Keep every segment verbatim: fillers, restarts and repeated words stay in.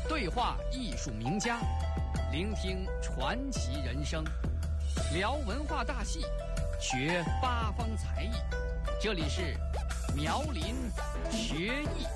对话艺术名家，聆听传奇人生，聊文化大戏，学八方才艺。这里是苗林学艺。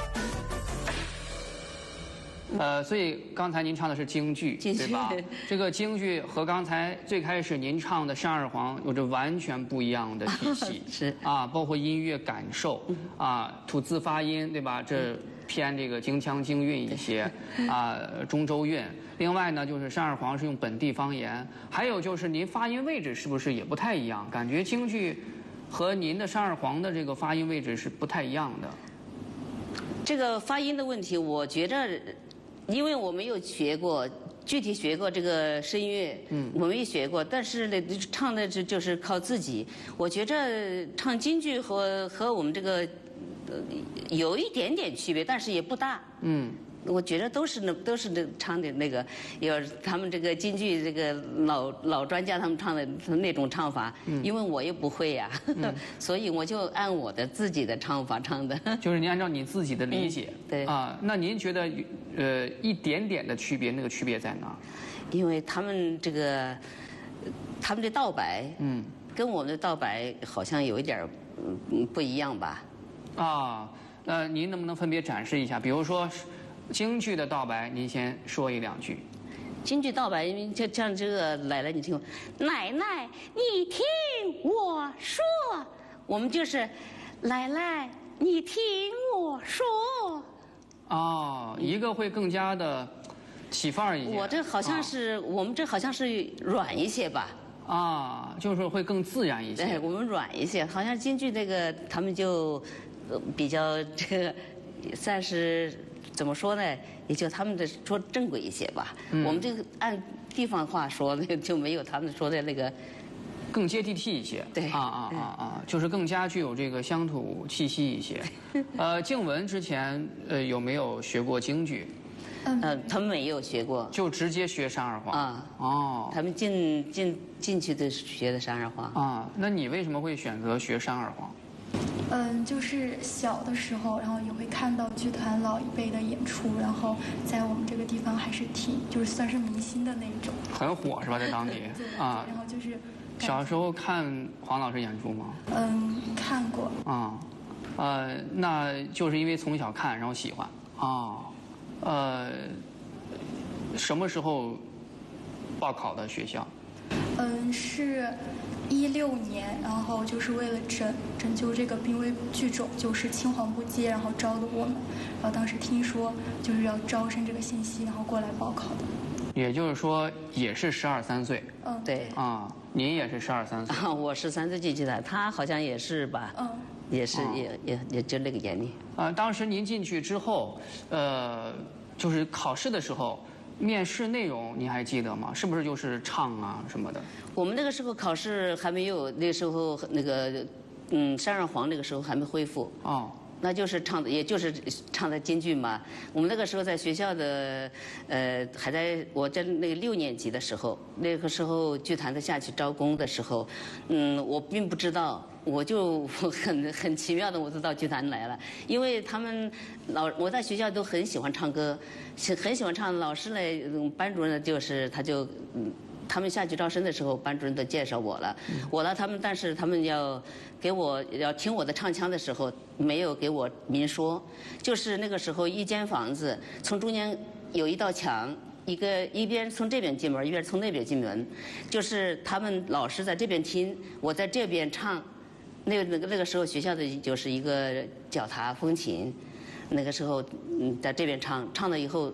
呃，所以刚才您唱的是京剧，对吧？这个京剧和刚才最开始您唱的《山二黄》有着完全不一样的体系， 是啊，包括音乐感受啊，吐字发音，对吧？这偏这个京腔京韵一些啊，中州韵。另外呢，就是《山二黄》是用本地方言，还有就是您发音位置是不是也不太一样？感觉京剧和您的《山二黄》的这个发音位置是不太一样的。 这个发音的问题，我觉着。因为我没有学过，具体学过这个声乐，嗯，我没学过，但是呢，唱的这就是靠自己。我觉着唱京剧和和我们这个呃有一点点区别，但是也不大，嗯。我觉得都是那都是那唱的那个，有他们这个京剧这个老老专家他们唱的那种唱法，嗯、因为我也不会呀、啊，嗯、所以我就按我的自己的唱法唱的。就是您按照你自己的理解， 嗯、对啊，那您觉得呃一点点的区别，那个区别在哪？ 因为他们这个他们的道白，嗯，跟我们的道白好像有一点嗯不一样吧？ 啊，那您能不能分别展示一下？比如说。京剧的道白，您先说一两句。 京剧道白，就像这个奶奶，你听，奶奶，你听我说，我们就是奶奶，你听我说。 哦，一个会更加的起范儿一些。 我这好像是、哦、我们这好像是软一些吧。 啊，就是会更自然一些。 对，我们软一些，好像京剧这个他们就比较这个算是。怎么说呢？也就他们的说正规一些吧。嗯、我们这个按地方话说，那个就没有他们说的那个更接地气一些。 对啊啊啊啊，就是更加具有这个乡土气息一些。呃，静雯之前呃有没有学过京剧？ 嗯、呃，他们没有学过， 就直接学山二黄啊。 哦， 他们进进进去的学的山二黄啊。那你为什么会选择学山二黄？ 嗯，就是小的时候，然后也会看到剧团老一辈的演出，然后在我们这个地方还是挺，就是算是明星的那一种。 很火是吧，在当地啊？然后就是小时候看黄老师演出吗？ 嗯，看过。 啊，呃，那就是因为从小看，然后喜欢啊，呃，什么时候报考的学校？ 嗯，是。一六年，然后就是为了拯拯救这个濒危剧种，就是青黄不接，然后招的我们。然后当时听说就是要招生这个信息，然后过来报考的。 也就是说，也是十二三岁。 嗯，对。 啊，您也是十二三岁。 啊，我是三岁进去的，他好像也是吧？嗯，也是，啊、也也也就那个年龄。 啊，当时您进去之后，呃，就是考试的时候。面试内容你还记得吗？是不是就是唱啊什么的？ 我们那个时候考试还没有，那时候那个嗯山二黄那个时候还没恢复哦，那就是唱的，也就是唱的京剧嘛。我们那个时候在学校的呃还在我在那个六年级的时候，那个时候剧团的下去招工的时候，嗯，我并不知道。我就很很奇妙的，我就到剧团来了，因为他们老我在学校都很喜欢唱歌，很喜欢唱。老师呢，班主任就是他就嗯，他们下去招生的时候，班主任都介绍我了，嗯、我呢他们，但是他们要给我要听我的唱腔的时候，没有给我明说，就是那个时候一间房子，从中间有一道墙。一个一边从这边进门，一边从那边进门，就是他们老师在这边听，我在这边唱。那个那个那个时候学校的就是一个脚踏风琴，那个时候嗯在这边唱，唱了以后